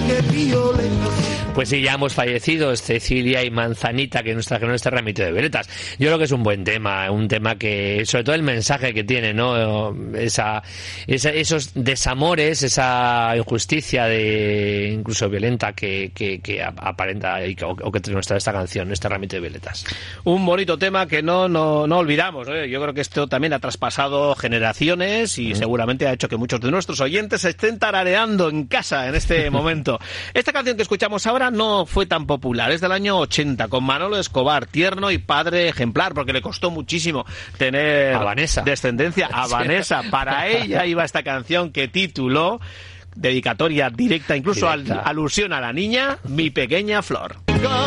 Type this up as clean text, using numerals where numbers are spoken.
Pues sí, ya hemos fallecido Cecilia y Manzanita, que nos trajeron este ramito de violetas. Yo creo que es un buen tema, un tema que, sobre todo el mensaje que tiene, ¿no? Esos desamores, esa injusticia de incluso violenta que aparenta o que nos trae esta canción, este ramito de violetas. Un bonito tema que no olvidamos, ¿eh? Yo creo que esto también ha traspasado generaciones y seguramente ha hecho que muchos de nuestros oyentes estén tarareando en casa en este momento. Esta canción que escuchamos ahora no fue tan popular, es del año 80, con Manolo Escobar, tierno y padre ejemplar, porque le costó muchísimo tener descendencia a Vanessa. Para ella iba esta canción que tituló, dedicatoria directa, incluso alusión a la niña, Mi pequeña flor.